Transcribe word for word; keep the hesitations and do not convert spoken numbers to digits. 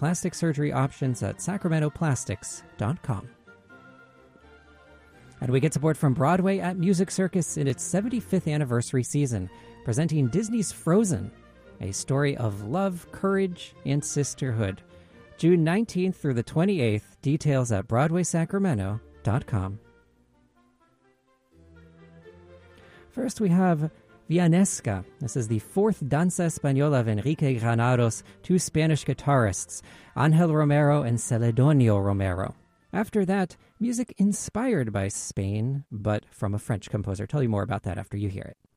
plastic surgery options at sacramento plastics dot com. And we get support from Broadway at Music Circus in its seventy-fifth anniversary season, presenting Disney's Frozen, a story of love, courage, and sisterhood. June nineteenth through the twenty-eighth, details at broadway sacramento dot com. First, we have Villanesca. This is the fourth Danza Española of Enrique Granados, two Spanish guitarists, Ángel Romero and Celedonio Romero. After that, music inspired by Spain, but from a French composer. Tell you more about that after you hear it.